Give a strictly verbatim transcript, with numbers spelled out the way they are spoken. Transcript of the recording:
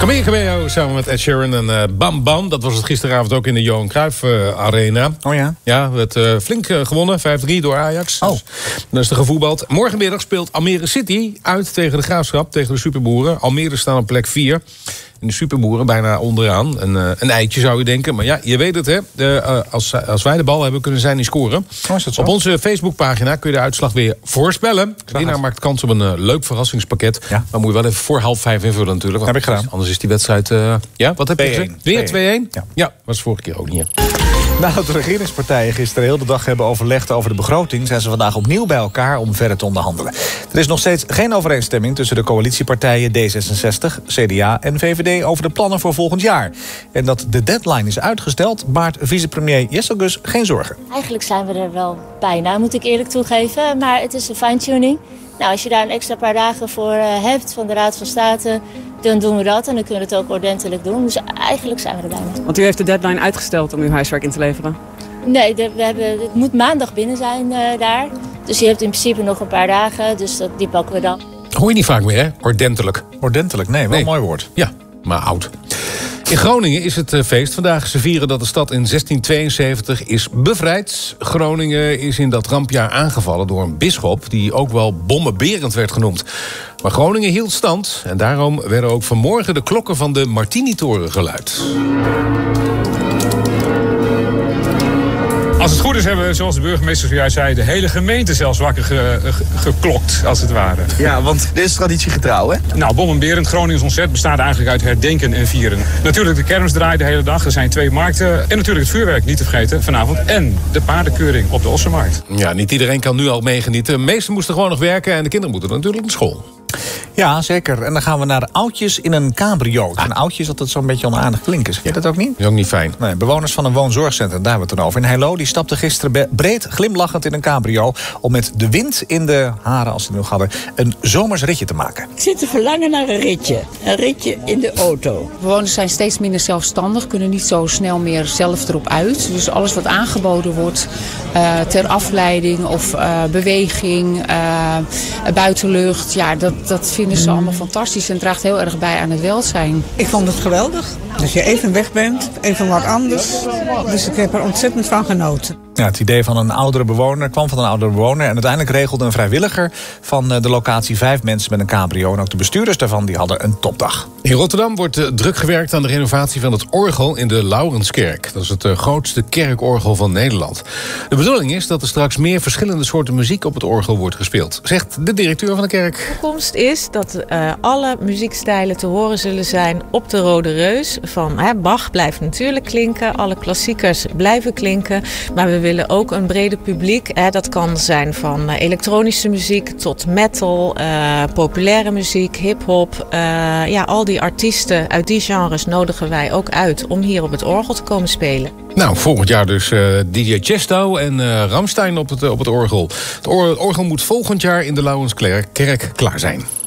Camille Cabello samen met Ed Sheeran en uh, Bam Bam. Dat was het gisteravond ook in de Johan Cruijff uh, Arena. Oh ja? Ja, werd uh, flink uh, gewonnen. vijf drie door Ajax. Oh. Dus, dan is er gevoetbald. Morgenmiddag speelt Almere City uit tegen de Graafschap, tegen de Superboeren. Almere staan op plek vier. In de Superboeren bijna onderaan. Een, uh, een eitje zou je denken. Maar ja, je weet het hè. De, uh, als, als wij de bal hebben, kunnen zij niet scoren. Oh, is dat zo? Op onze Facebookpagina kun je de uitslag weer voorspellen. De winnaar maakt kans op een uh, leuk verrassingspakket. Ja. Maar moet je wel even voor half vijf invullen natuurlijk. Heb ik gedaan. Anders is die wedstrijd... Uh, ja, wat heb je gezegd? Weer twee-een? Ja. Ja, was vorige keer ook niet. Nadat de regeringspartijen gisteren heel de dag hebben overlegd over de begroting, zijn ze vandaag opnieuw bij elkaar om verder te onderhandelen. Er is nog steeds geen overeenstemming tussen de coalitiepartijen D zesenzestig, C D A en V V D over de plannen voor volgend jaar. En dat de deadline is uitgesteld, baart vicepremier Jessel Gus geen zorgen. Eigenlijk zijn we er wel bijna, moet ik eerlijk toegeven. Maar het is een fine-tuning. Nou, als je daar een extra paar dagen voor uh, hebt van de Raad van State, dan doen we dat. En dan kunnen we het ook ordentelijk doen. Dus eigenlijk zijn we er bijna. Want u heeft de deadline uitgesteld om uw huiswerk in te leveren? Nee, de, we hebben, het moet maandag binnen zijn uh, daar. Dus je hebt in principe nog een paar dagen. Dus dat, die pakken we dan. Hoor je niet vaak meer, hè? Ordentelijk. Ordentelijk, nee, wel Nee. een mooi woord. Ja, maar oud. In Groningen is het feest vandaag. Ze vieren dat de stad in zestien tweeënzeventig is bevrijd. Groningen is in dat rampjaar aangevallen door een bisschop die ook wel Bommenberend werd genoemd. Maar Groningen hield stand en daarom werden ook vanmorgen de klokken van de Martinitoren geluid. Als het goed is hebben we, zoals de burgemeester zojuist zei, de hele gemeente zelfs wakker ge, ge, geklokt, als het ware. Ja, want dit is traditiegetrouw, hè? Nou, Bommenberend, Groningens Ontzet, bestaat eigenlijk uit herdenken en vieren. Natuurlijk de kermis draait de hele dag, er zijn twee markten. En natuurlijk het vuurwerk, niet te vergeten, vanavond. En de paardenkeuring op de Ossenmarkt. Ja, niet iedereen kan nu al meegenieten. De meesten moesten gewoon nog werken en de kinderen moeten natuurlijk naar school. Ja, zeker. En dan gaan we naar de oudjes in een cabrio. En oudjes dat het zo'n beetje onaardig klinken. Zeg je dat ook niet? Dat is ook niet fijn. Nee, bewoners van een woonzorgcentrum, daar hebben we het dan over. In Heilo, die stapten gisteren breed glimlachend in een cabrio om met de wind in de haren, als ze het nog hadden, een zomers ritje te maken. Ik zit te verlangen naar een ritje. Een ritje in de auto. Bewoners zijn steeds minder zelfstandig, kunnen niet zo snel meer zelf erop uit. Dus alles wat aangeboden wordt uh, ter afleiding of uh, beweging, uh, buitenlucht, ja, dat, dat vinden ze allemaal fantastisch en draagt heel erg bij aan het welzijn. Ik vond het geweldig. Als je even weg bent, even wat anders. Dus ik heb er ontzettend van genoten. Ja, het idee van een oudere bewoner kwam van een oudere bewoner. En uiteindelijk regelde een vrijwilliger van de locatie vijf mensen met een cabrio. En ook de bestuurders daarvan die hadden een topdag. In Rotterdam wordt uh, druk gewerkt aan de renovatie van het orgel in de Laurenskerk. Dat is het uh, grootste kerkorgel van Nederland. De bedoeling is dat er straks meer verschillende soorten muziek op het orgel wordt gespeeld, zegt de directeur van de kerk. De toekomst is dat uh, alle muziekstijlen te horen zullen zijn op de Rode Reus. Van hè, Bach blijft natuurlijk klinken, alle klassiekers blijven klinken. Maar we willen ook een breder publiek. Hè, dat kan zijn van uh, elektronische muziek tot metal, uh, populaire muziek, hip-hop. Uh, ja, al die artiesten uit die genres nodigen wij ook uit om hier op het orgel te komen spelen. Nou, volgend jaar dus uh, D J Chesto en uh, Rammstein op het, uh, op het orgel. Het, or- het orgel moet volgend jaar in de Laurenskerk klaar zijn.